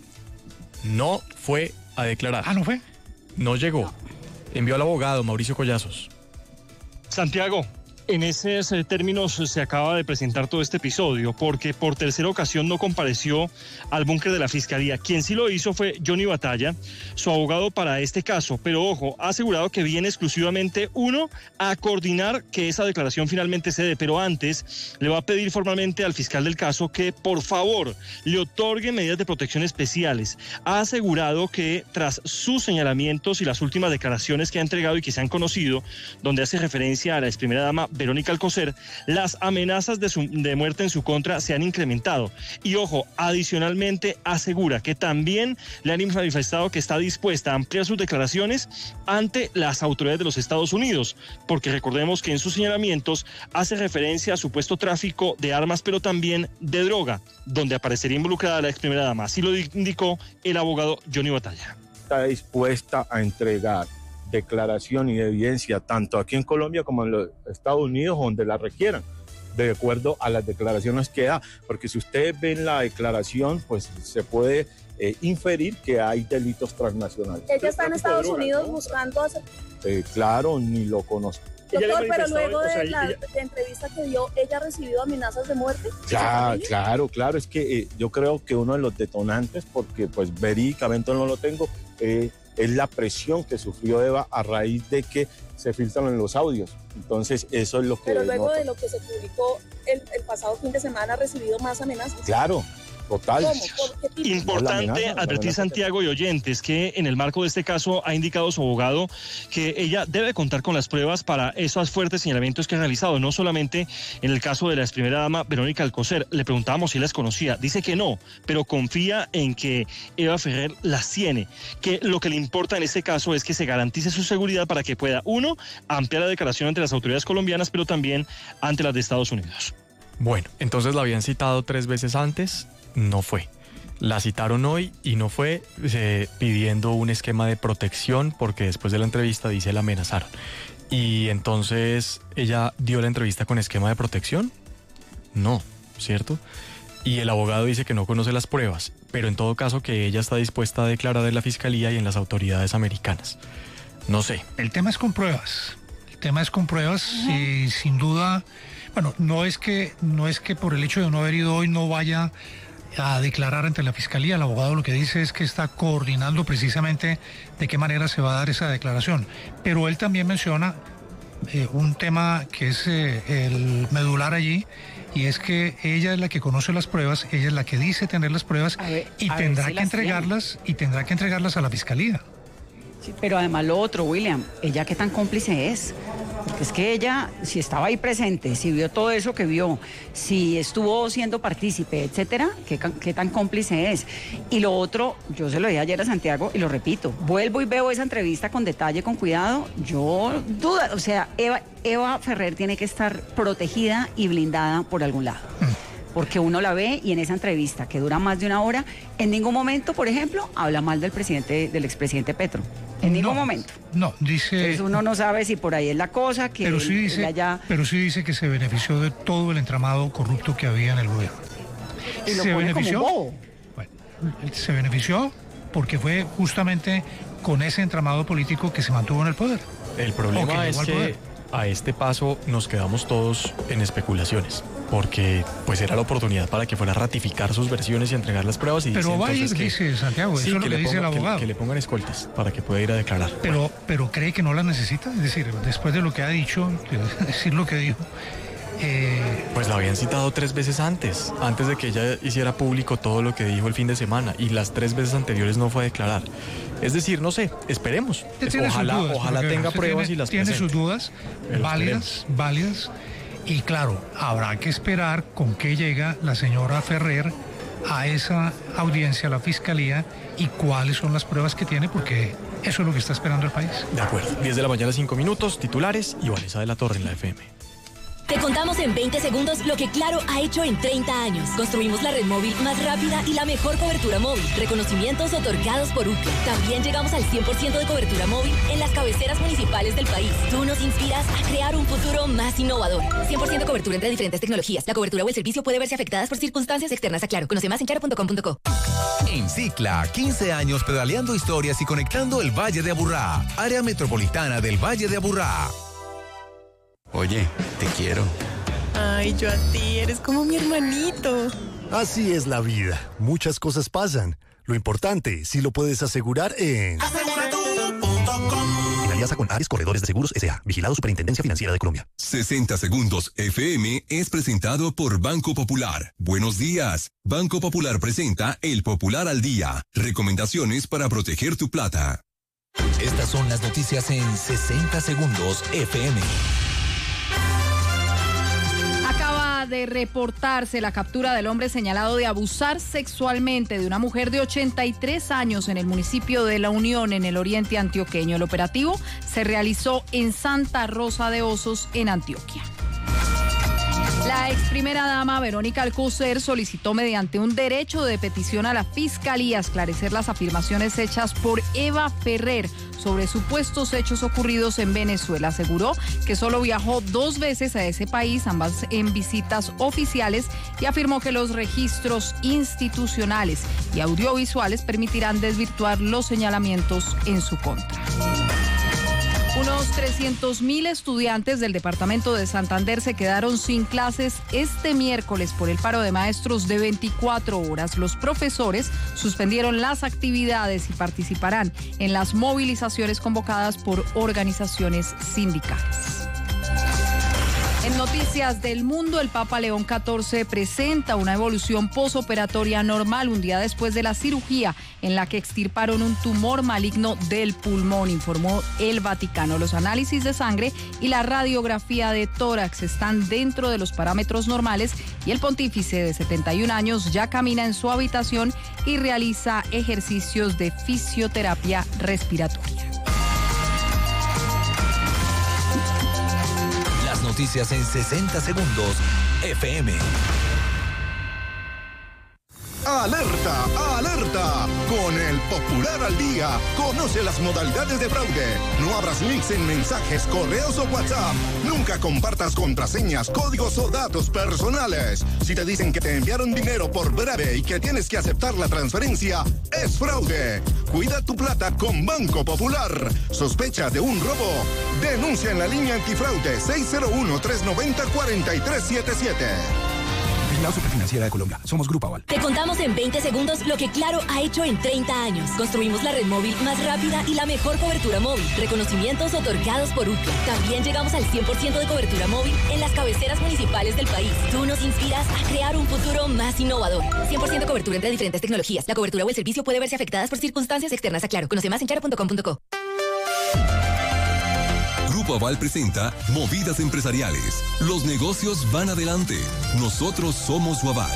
Speaker 10: no fue a declarar.
Speaker 16: Ah, ¿no fue?
Speaker 10: No llegó. Envió al abogado Mauricio Collazos.
Speaker 18: Santiago, en esos términos se acaba de presentar todo este episodio porque por tercera ocasión no compareció al búnker de la Fiscalía. Quien sí lo hizo fue Johnny Batalla, su abogado para este caso, pero ojo, ha asegurado que viene exclusivamente uno a coordinar que esa declaración finalmente se dé, pero antes le va a pedir formalmente al fiscal del caso que por favor le otorgue medidas de protección especiales. Ha asegurado que tras sus señalamientos y las últimas declaraciones que ha entregado y que se han conocido, donde hace referencia a la ex primera dama Verónica Alcocer, las amenazas de, su, de muerte en su contra se han incrementado. Y ojo, adicionalmente asegura que también le han manifestado que está dispuesta a ampliar sus declaraciones ante las autoridades de los Estados Unidos, porque recordemos que en sus señalamientos hace referencia a supuesto tráfico de armas, pero también de droga, donde aparecería involucrada la ex primera dama. Así lo indicó el abogado Johnny Batalla.
Speaker 19: Está dispuesta a entregar declaración y evidencia tanto aquí en Colombia como en los Estados Unidos, donde la requieran, de acuerdo a las declaraciones que da, porque si ustedes ven la declaración, pues se puede eh, inferir que hay delitos transnacionales.
Speaker 20: Ella está en Estados Unidos buscando hacer...
Speaker 19: Eh, claro, ni lo conozco.
Speaker 20: Doctor, pero luego de o sea, la ella... de entrevista que dio, ¿ella ha recibido amenazas de muerte?
Speaker 19: Claro, claro, claro, es que eh, yo creo que uno de los detonantes, porque pues verídicamente no lo tengo, eh, es la presión que sufrió Eva a raíz de que se filtran en los audios. Entonces, eso es lo que...
Speaker 20: Pero luego nota. De lo que se publicó el, el pasado fin de semana, ¿ha recibido más amenazas?
Speaker 19: Claro. Total.
Speaker 18: Importante advertir, Santiago y oyentes, que en el marco de este caso ha indicado su abogado que ella debe contar con las pruebas para esos fuertes señalamientos que ha realizado, no solamente en el caso de la ex primera dama Verónica Alcocer. Le preguntábamos si las conocía, dice que no, pero confía en que Eva Ferrer las tiene, que lo que le importa en este caso es que se garantice su seguridad para que pueda, uno, ampliar la declaración ante las autoridades colombianas, pero también ante las de Estados Unidos.
Speaker 10: Bueno, entonces la habían citado tres veces antes. No fue. La citaron hoy y no fue, eh, pidiendo un esquema de protección porque después de la entrevista dice la amenazaron. Y entonces ella dio la entrevista con esquema de protección. No, ¿cierto? Y el abogado dice que no conoce las pruebas, pero en todo caso que ella está dispuesta a declarar en la fiscalía y en las autoridades americanas. No sé.
Speaker 16: El tema es con pruebas. El tema es con pruebas y sin duda, bueno, no es que no es que por el hecho de no haber ido hoy no vaya a declarar ante la Fiscalía. El abogado lo que dice es que está coordinando precisamente de qué manera se va a dar esa declaración. Pero él también menciona eh, un tema que es eh, el medular allí, y es que ella es la que conoce las pruebas, ella es la que dice tener las pruebas ver, y tendrá si que entregarlas tiene. y tendrá que entregarlas a la Fiscalía.
Speaker 9: Sí, pero además lo otro, William, ¿ella qué tan cómplice es? Porque es que ella, si estaba ahí presente, si vio todo eso que vio, si estuvo siendo partícipe, etcétera, ¿qué, qué tan cómplice es? Y lo otro, yo se lo dije ayer a Santiago y lo repito, vuelvo y veo esa entrevista con detalle, con cuidado, yo duda, o sea, Eva, Eva Ferrer tiene que estar protegida y blindada por algún lado. Porque uno la ve y en esa entrevista, que dura más de una hora, en ningún momento, por ejemplo, habla mal del presidente, del expresidente Petro. En ningún
Speaker 16: no,
Speaker 9: momento.
Speaker 16: No, dice...
Speaker 9: Entonces uno no sabe si por ahí es la cosa, que
Speaker 16: pero sí, dice,
Speaker 9: allá...
Speaker 16: pero sí dice que se benefició de todo el entramado corrupto que había en el gobierno.
Speaker 9: Y lo
Speaker 16: se
Speaker 9: pone
Speaker 16: benefició,
Speaker 9: como un bobo.
Speaker 16: Bueno, se benefició porque fue justamente con ese entramado político que se mantuvo en el poder.
Speaker 10: El problema es que a este paso nos quedamos todos en especulaciones, porque pues era la oportunidad para que fuera a ratificar sus versiones y entregar las pruebas. Y
Speaker 16: pero
Speaker 10: dice,
Speaker 16: va y
Speaker 10: que,
Speaker 16: dice Santiago,
Speaker 10: sí,
Speaker 16: eso es lo que,
Speaker 10: que
Speaker 16: dice
Speaker 10: ponga,
Speaker 16: el abogado.
Speaker 10: Que, que le pongan escoltas para que pueda ir a declarar.
Speaker 16: Pero,
Speaker 10: bueno.
Speaker 16: pero cree que no las necesita, es decir, después de lo que ha dicho, de decir lo que dijo. Eh...
Speaker 10: Pues la habían citado tres veces antes, antes de que ella hiciera público todo lo que dijo el fin de semana, y las tres veces anteriores no fue a declarar. Es decir, no sé, esperemos. Es, ojalá
Speaker 16: dudas,
Speaker 10: ojalá tenga pruebas
Speaker 16: tiene,
Speaker 10: y las
Speaker 16: tiene
Speaker 10: presente.
Speaker 16: sus dudas válidas, válidas. Y claro, habrá que esperar con qué llega la señora Ferrer a esa audiencia, a la Fiscalía, y cuáles son las pruebas que tiene, porque eso es lo que está esperando el país.
Speaker 10: De acuerdo. diez de la mañana, cinco minutos, titulares y Vanessa de la Torre en la F M.
Speaker 21: Te contamos en veinte segundos lo que Claro ha hecho en treinta años. Construimos la red móvil más rápida y la mejor cobertura móvil. Reconocimientos otorgados por U C L A. También llegamos al cien por ciento de cobertura móvil en las cabeceras municipales del país. Tú nos inspiras a crear un futuro más innovador. cien por ciento cobertura entre diferentes tecnologías. La cobertura o el servicio puede verse afectadas por circunstancias externas a Claro. Conoce más en claro punto com punto co.
Speaker 22: En Cicla, quince años pedaleando historias y conectando el Valle de Aburrá. Área metropolitana del Valle de Aburrá.
Speaker 23: Oye, te quiero.
Speaker 24: Ay, yo a ti, eres como mi hermanito.
Speaker 25: Así es la vida. Muchas cosas pasan. Lo importante, si lo puedes asegurar en...
Speaker 26: asegura todo punto com.
Speaker 25: En alianza con Ares Corredores de Seguros S A. Vigilado Superintendencia Financiera de Colombia.
Speaker 27: sesenta Segundos F M es presentado por Banco Popular. Buenos días. Banco Popular presenta El Popular al Día. Recomendaciones para proteger tu plata.
Speaker 8: Estas son las noticias en sesenta Segundos F M.
Speaker 28: Acaba de reportarse la captura del hombre señalado de abusar sexualmente de una mujer de ochenta y tres años en el municipio de La Unión, en el oriente antioqueño. El operativo se realizó en Santa Rosa de Osos, en Antioquia. La ex primera dama Verónica Alcocer solicitó mediante un derecho de petición a la Fiscalía esclarecer las afirmaciones hechas por Eva Ferrer sobre supuestos hechos ocurridos en Venezuela. Aseguró que solo viajó dos veces a ese país, ambas en visitas oficiales, y afirmó que los registros institucionales y audiovisuales permitirán desvirtuar los señalamientos en su contra. Unos trescientos mil estudiantes del departamento de Santander se quedaron sin clases este miércoles por el paro de maestros de veinticuatro horas. Los profesores suspendieron las actividades y participarán en las movilizaciones convocadas por organizaciones sindicales. En noticias del mundo, el Papa León catorce presenta una evolución posoperatoria normal un día después de la cirugía en la que extirparon un tumor maligno del pulmón, informó el Vaticano. Los análisis de sangre y la radiografía de tórax están dentro de los parámetros normales y el pontífice de setenta y un años ya camina en su habitación y realiza ejercicios de fisioterapia respiratoria.
Speaker 8: Noticias en sesenta Segundos F M.
Speaker 29: ¡Alerta! ¡Alerta! Con el Popular al Día, conoce las modalidades de fraude. No abras links en mensajes, correos o WhatsApp. Nunca compartas contraseñas, códigos o datos personales. Si te dicen que te enviaron dinero por breve y que tienes que aceptar la transferencia, es fraude. Cuida tu plata con Banco Popular. ¿Sospecha de un robo? Denuncia en la línea antifraude seis cero uno, tres nueve cero, cuatro tres siete siete.
Speaker 30: La Superfinanciera de Colombia. Somos Grupo Aval.
Speaker 21: Te contamos en veinte segundos lo que Claro ha hecho en treinta años. Construimos la red móvil más rápida y la mejor cobertura móvil. Reconocimientos otorgados por U C L A. También llegamos al cien por ciento de cobertura móvil en las cabeceras municipales del país. Tú nos inspiras a crear un futuro más innovador. cien por ciento cobertura entre diferentes tecnologías. La cobertura o el servicio puede verse afectadas por circunstancias externas a Claro. Conoce más en claro punto com punto co.
Speaker 27: Grupo Aval presenta Movidas Empresariales. Los negocios van adelante. Nosotros somos su aval.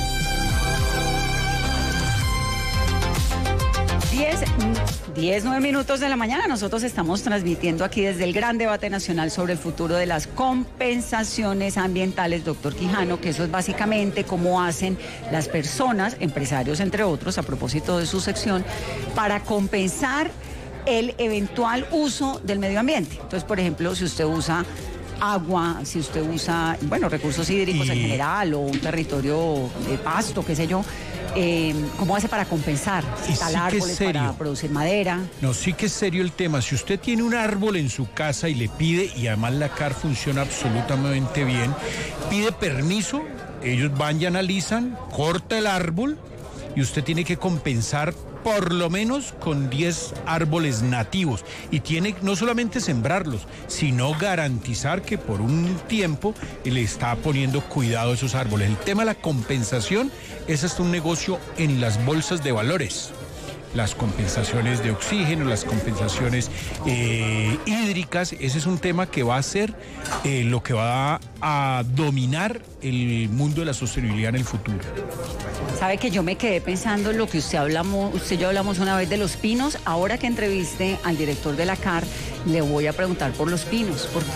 Speaker 9: diez, nueve minutos de la mañana. Nosotros estamos transmitiendo aquí desde el gran debate nacional sobre el futuro de las compensaciones ambientales, doctor Quijano, que eso es básicamente cómo hacen las personas, empresarios entre otros, a propósito de su sección, para compensar el eventual uso del medio ambiente. Entonces, por ejemplo, si usted usa agua, si usted usa, bueno, recursos hídricos y... en general, o un territorio de pasto, qué sé yo, eh, ¿cómo hace para compensar? Si
Speaker 12: sí
Speaker 9: talar árboles para producir madera.
Speaker 12: No, sí que es serio el tema. Si usted tiene un árbol en su casa y le pide, y además la C A R funciona absolutamente bien, pide permiso, ellos van y analizan, corta el árbol y usted tiene que compensar por lo menos con diez árboles nativos, y tiene no solamente sembrarlos, sino garantizar que por un tiempo le está poniendo cuidado a esos árboles. El tema de la compensación es hasta un negocio en las bolsas de valores. Las compensaciones de oxígeno, las compensaciones eh, hídricas, ese es un tema que va a ser eh, lo que va a dominar el mundo de la sostenibilidad en el futuro.
Speaker 9: Sabe que yo me quedé pensando en lo que usted hablamos, usted y yo hablamos una vez de los pinos. Ahora que entreviste al director de la C A R, le voy a preguntar por los pinos, porque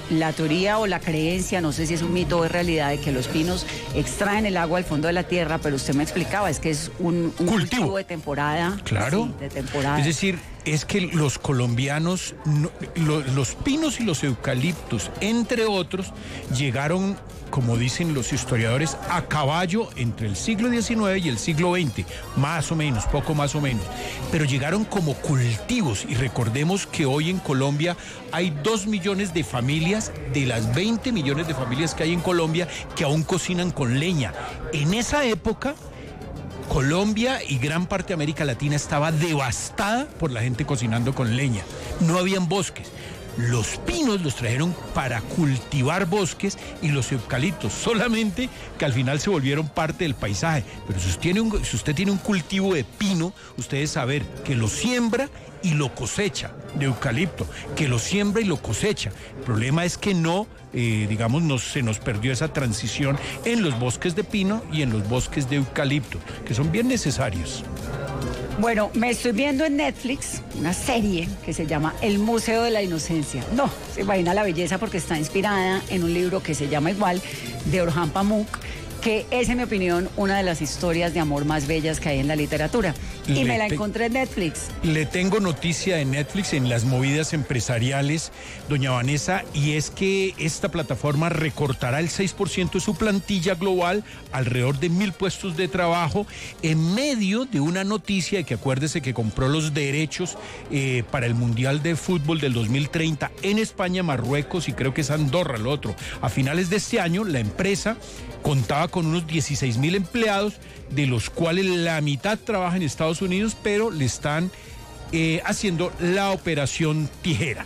Speaker 9: la teoría o la creencia, no sé si es un mito o es realidad, de que los pinos extraen el agua al fondo de la tierra, pero usted me explicaba, es que es un, un cultivo. cultivo de temporada.
Speaker 12: Claro.
Speaker 9: Sí, de temporada.
Speaker 12: Es decir, es que los colombianos, no, lo, los pinos y los eucaliptos, entre otros, llegaron, como dicen los historiadores, a caballo entre el siglo diecinueve y el siglo veinte, más o menos, poco más o menos. Pero llegaron como cultivos, y recordemos que hoy en Colombia hay dos millones de familias, de las veinte millones de familias que hay en Colombia, que aún cocinan con leña. En esa época, Colombia y gran parte de América Latina estaba devastada por la gente cocinando con leña. No habían bosques. Los pinos los trajeron para cultivar bosques y los eucaliptos, solamente que al final se volvieron parte del paisaje. Pero si usted tiene un, si usted tiene un cultivo de pino, usted debe saber que lo siembra y lo cosecha, de eucalipto, que lo siembra y lo cosecha. El problema es que no, eh, digamos, no, se nos perdió esa transición en los bosques de pino y en los bosques de eucalipto, que son bien necesarios.
Speaker 9: Bueno, me estoy viendo en Netflix una serie que se llama El Museo de la Inocencia. No, se imagina la belleza porque está inspirada en un libro que se llama igual, de Orhan Pamuk, que es, en mi opinión, una de las historias de amor más bellas que hay en la literatura. Y
Speaker 12: Le
Speaker 9: me la
Speaker 12: te-
Speaker 9: encontré en Netflix.
Speaker 12: Le tengo noticia de Netflix en las movidas empresariales, doña Vanessa, y es que esta plataforma recortará el seis por ciento de su plantilla global, alrededor de mil puestos de trabajo, en medio de una noticia de que acuérdese que compró los derechos eh, para el Mundial de Fútbol del dos mil treinta en España, Marruecos y creo que es Andorra, el otro. A finales de este año, la empresa contaba con unos dieciséis mil empleados, de los cuales la mitad trabaja en Estados Unidos, pero le están eh, haciendo la operación tijera.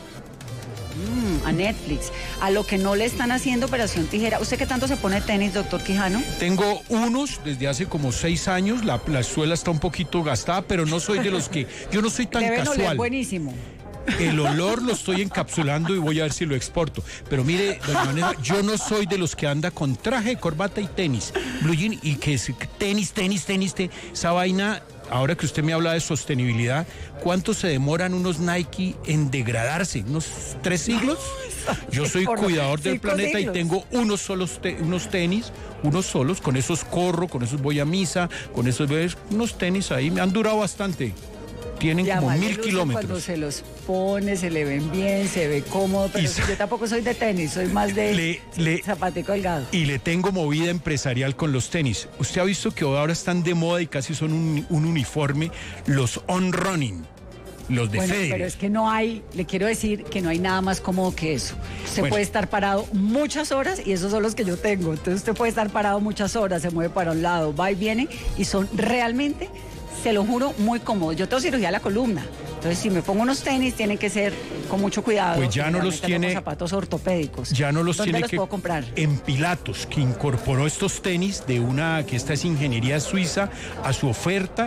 Speaker 9: Mm, a Netflix. A lo que no le están haciendo operación tijera. ¿Usted qué tanto se pone tenis, doctor Quijano?
Speaker 12: Tengo unos desde hace como seis años, la, la suela está un poquito gastada, pero no soy de los que, yo no soy tan
Speaker 9: Deben oler
Speaker 12: casual.
Speaker 9: buenísimo.
Speaker 12: El olor lo estoy encapsulando y voy a ver si lo exporto. Pero mire, doña Vanessa, yo no soy de los que anda con traje, corbata y tenis. Blue jean y que es tenis, tenis, tenis, tenis. Esa vaina, ahora que usted me habla de sostenibilidad, ¿cuánto se demoran unos Nike en degradarse? ¿Unos tres siglos? Yo soy
Speaker 9: Por lo-
Speaker 12: cuidador del
Speaker 9: cinco
Speaker 12: planeta
Speaker 9: siglos.
Speaker 12: y tengo unos solos te- unos tenis, unos solos, con esos corro, con esos voy a misa, con esos ves, unos tenis ahí, me han durado bastante. Tienen
Speaker 9: Y
Speaker 12: como
Speaker 9: además
Speaker 12: mil
Speaker 9: le luce
Speaker 12: kilómetros.
Speaker 9: Cuando se los pone, se le ven bien, se ve cómodo, pero
Speaker 12: Y
Speaker 9: si
Speaker 12: sa-
Speaker 9: yo tampoco soy de tenis, soy más de
Speaker 12: Le- le-
Speaker 9: zapatico holgado.
Speaker 12: Y le tengo movida empresarial con los tenis. Usted ha visto que ahora están de moda y casi son un, un uniforme los on running, los de
Speaker 9: Bueno,
Speaker 12: Federer.
Speaker 9: pero es que no hay, le quiero decir que no hay nada más cómodo que eso. Usted
Speaker 12: Bueno.
Speaker 9: puede estar parado muchas horas y esos son los que yo tengo. Entonces usted puede estar parado muchas horas, se mueve para un lado, va y viene y son realmente, se lo juro, muy cómodos. Yo tengo cirugía de la columna. Entonces, si me pongo unos tenis, tienen que ser con mucho cuidado.
Speaker 12: Pues ya no los
Speaker 9: Generalmente
Speaker 12: tiene-
Speaker 9: tengo zapatos ortopédicos.
Speaker 12: Ya no los
Speaker 9: ¿Dónde
Speaker 12: tiene
Speaker 9: los
Speaker 12: que
Speaker 9: puedo comprar?
Speaker 12: en Pilatos, que incorporó estos tenis de una que esta es ingeniería suiza a su oferta,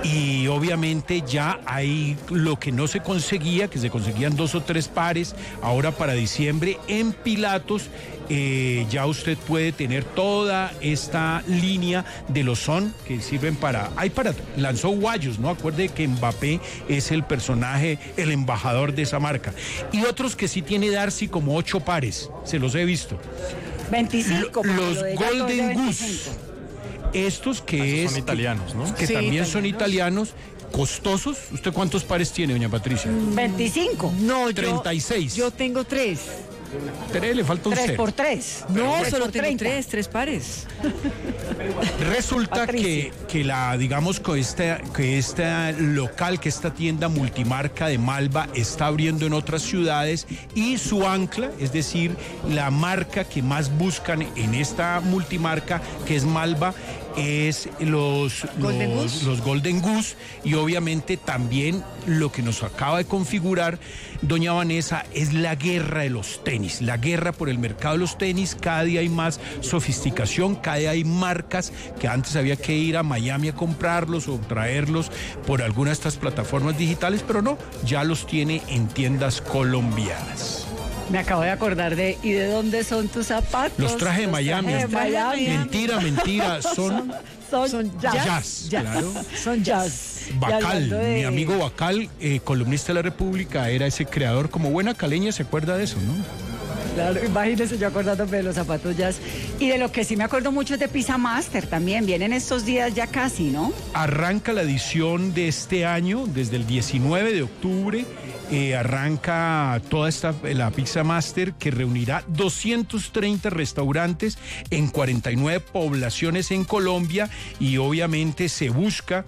Speaker 12: y obviamente ya hay lo que no se conseguía, que se conseguían dos o tres pares, ahora para diciembre en Pilatos. Eh, ya usted puede tener toda esta línea de los son que sirven para, hay para, lanzó guayos, ¿no? Acuerde que Mbappé es el personaje, el embajador de esa marca. Y otros que sí tiene Darcy como ocho pares, se los he visto.
Speaker 9: veinticinco. porque
Speaker 12: Los
Speaker 9: lo de ella todo es de
Speaker 12: Golden
Speaker 9: veinticinco.
Speaker 12: Goose. Estos que
Speaker 10: Ah, esos
Speaker 12: es
Speaker 10: son italianos, ¿no?
Speaker 12: que
Speaker 9: Sí,
Speaker 12: también son
Speaker 9: italianos.
Speaker 12: italianos, costosos. ¿Usted cuántos pares tiene, doña Patricia?
Speaker 9: veinticinco.
Speaker 12: No, treinta y seis.
Speaker 24: Yo tengo tres.
Speaker 12: Tres, le falta un
Speaker 9: Tres
Speaker 12: cero.
Speaker 9: por tres.
Speaker 24: No,
Speaker 9: Tres
Speaker 24: solo
Speaker 9: por
Speaker 24: tengo
Speaker 9: treinta.
Speaker 24: tres, tres pares.
Speaker 12: Resulta que, que la, digamos, que este, que este local, que esta tienda multimarca de Malva está abriendo en otras ciudades, y su ancla, es decir, la marca que más buscan en esta multimarca, que es Malva, es los
Speaker 24: Golden
Speaker 12: los,
Speaker 24: Goose.
Speaker 12: los Golden Goose, y obviamente también lo que nos acaba de configurar doña Vanessa es la guerra de los tenis, la guerra por el mercado de los tenis. Cada día hay más sofisticación, cada día hay marcas que antes había que ir a Miami a comprarlos o traerlos por alguna de estas plataformas digitales, pero no, ya los tiene en tiendas colombianas.
Speaker 9: Me acabo de acordar de, ¿y de dónde son tus zapatos?
Speaker 12: Los traje de Miami.
Speaker 9: traje de Miami.
Speaker 12: Mentira, mentira, son
Speaker 9: Son,
Speaker 24: Son
Speaker 9: jazz.
Speaker 12: jazz, claro.
Speaker 9: Son jazz. Y
Speaker 12: Bacal,
Speaker 9: hablando de-
Speaker 12: mi amigo Bacal, eh, columnista de La República, era ese creador, como buena caleña, se acuerda de eso, ¿no?
Speaker 9: claro. Imagínese yo acordándome de los zapatos jazz. Y de lo que sí me acuerdo mucho es de Pizza Master también. Vienen estos días ya casi, ¿no?
Speaker 12: Arranca la edición de este año, desde el diecinueve de octubre. Eh, arranca toda esta la Pizza Master, que reunirá doscientos treinta restaurantes en cuarenta y nueve poblaciones en Colombia, y obviamente se busca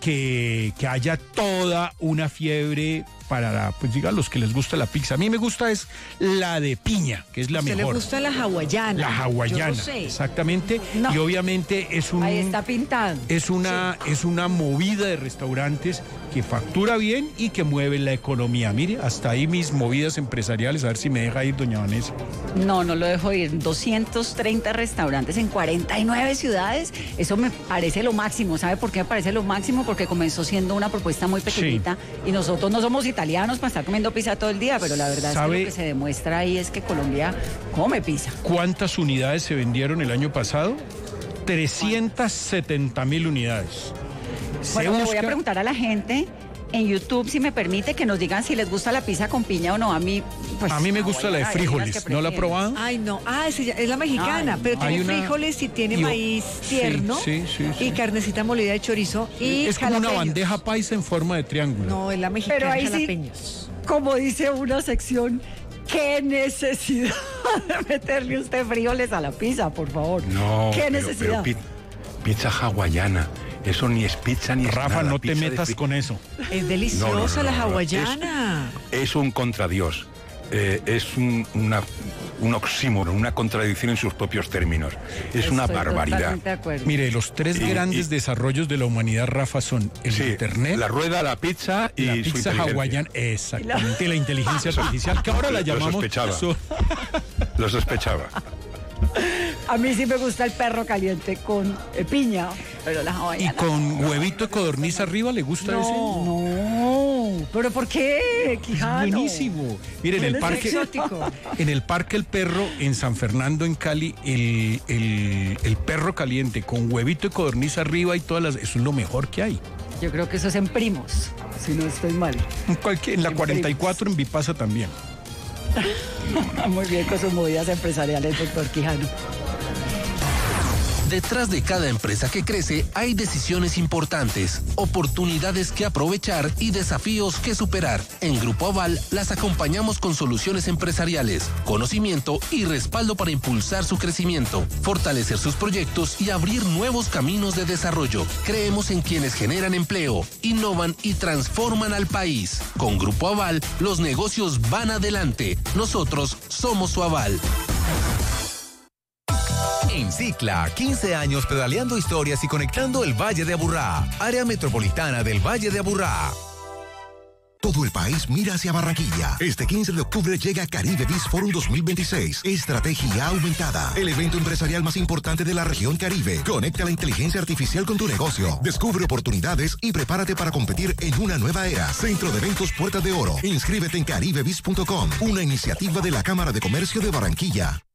Speaker 12: que, que haya toda una fiebre para, pues diga, los que les gusta la pizza. A mí me gusta es la de piña, que es la mejor.
Speaker 1: ¿A usted le gusta la hawaiana?
Speaker 12: La hawaiana,
Speaker 1: Yo no sé.
Speaker 12: exactamente.
Speaker 9: No.
Speaker 12: Y obviamente es un...
Speaker 9: Ahí está pintado.
Speaker 12: Es una, sí. es una movida de restaurantes que factura bien y que mueve la economía. Mire, hasta ahí mis movidas empresariales, a ver si me deja ir doña Vanessa.
Speaker 9: No, no lo dejo ir. doscientos treinta restaurantes en cuarenta y nueve ciudades. Eso me parece lo máximo. ¿Sabe por qué me parece lo máximo? Porque comenzó siendo una propuesta muy pequeñita, sí. Y nosotros no somos italianos para estar comiendo pizza todo el día, pero la verdad es que lo que se demuestra ahí es que Colombia come pizza.
Speaker 12: ¿Cuántas unidades se vendieron el año pasado? trescientas setenta mil unidades.
Speaker 9: Bueno, le voy a preguntar a la gente en YouTube, si me permite, que nos digan si les gusta la pizza con piña o no. A mí, pues,
Speaker 12: a mí me gusta la de frijoles. ¿No la ha probado?
Speaker 1: Ay, no. Ah, es, es la mexicana,
Speaker 9: Ay,
Speaker 1: pero tiene
Speaker 12: una...
Speaker 1: frijoles y tiene
Speaker 12: y...
Speaker 1: maíz tierno,
Speaker 12: sí, sí, sí,
Speaker 1: y
Speaker 12: sí.
Speaker 1: carnecita molida de chorizo y
Speaker 12: es como
Speaker 1: jalapeños.
Speaker 12: una bandeja paisa en forma de triángulo.
Speaker 1: No, es la mexicana,
Speaker 9: pero ahí
Speaker 1: jalapeños.
Speaker 9: Sí, como dice una sección, ¿qué necesidad de meterle usted frijoles a la pizza, por favor?
Speaker 23: No,
Speaker 9: ¿Qué
Speaker 23: pero,
Speaker 9: necesidad?
Speaker 23: Pero pizza hawaiana. Eso ni es pizza ni es
Speaker 12: Rafa,
Speaker 23: nada.
Speaker 12: no te
Speaker 23: Pizza
Speaker 12: metas
Speaker 23: de...
Speaker 12: con eso.
Speaker 1: Es deliciosa
Speaker 23: no, no, no,
Speaker 1: la
Speaker 23: no,
Speaker 1: hawaiana.
Speaker 23: Es, es un contradios. Eh, es un, una, un oxímoron, una contradicción en sus propios términos. Es
Speaker 9: Estoy
Speaker 23: una barbaridad.
Speaker 12: Mire, los tres
Speaker 23: Y-
Speaker 12: grandes
Speaker 23: y-
Speaker 12: desarrollos de la humanidad, Rafa, son el
Speaker 23: Sí,
Speaker 12: internet,
Speaker 23: la rueda, la pizza y
Speaker 12: la
Speaker 23: su
Speaker 12: pizza
Speaker 23: inteligencia.
Speaker 12: hawaiana, exactamente, y la inteligencia artificial, que ahora la
Speaker 23: Lo
Speaker 12: llamamos...
Speaker 23: sospechaba.
Speaker 12: so-
Speaker 23: Lo sospechaba.
Speaker 9: A mí sí me gusta el perro caliente con eh, piña, pero la
Speaker 12: Y
Speaker 9: hawaiana.
Speaker 12: con huevito de codorniz arriba, ¿le gusta ese?
Speaker 9: No, pero ¿por qué, Quijano?
Speaker 12: Buenísimo. Mire, en
Speaker 9: Él
Speaker 12: el
Speaker 9: es
Speaker 12: parque,
Speaker 9: exótico.
Speaker 12: en el Parque El Perro, en San Fernando, en Cali, el, el, el perro caliente con huevito de codorniz arriba y todas las... Eso es lo mejor que hay.
Speaker 9: Yo creo que eso es en Primos, si no estoy mal.
Speaker 12: En, cualquier, en la
Speaker 9: En
Speaker 12: cuarenta y cuatro, en Vipasa también.
Speaker 9: Muy bien con sus movidas empresariales, doctor Quijano.
Speaker 8: Detrás de cada empresa que crece hay decisiones importantes, oportunidades que aprovechar y desafíos que superar. En Grupo Aval las acompañamos con soluciones empresariales, conocimiento y respaldo para impulsar su crecimiento, fortalecer sus proyectos y abrir nuevos caminos de desarrollo. Creemos en quienes generan empleo, innovan y transforman al país. Con Grupo Aval los negocios van adelante. Nosotros somos su aval.
Speaker 22: En Cicla, quince años pedaleando historias y conectando el Valle de Aburrá, área metropolitana del Valle de Aburrá.
Speaker 29: Todo el país mira hacia Barranquilla. Este quince de octubre llega Caribe Biz Forum dos mil veintiséis. Estrategia aumentada. El evento empresarial más importante de la región Caribe. Conecta la inteligencia artificial con tu negocio. Descubre oportunidades y prepárate para competir en una nueva era. Centro de Eventos Puerta de Oro. Inscríbete en caribe biz punto com. Una iniciativa de la Cámara de Comercio de Barranquilla.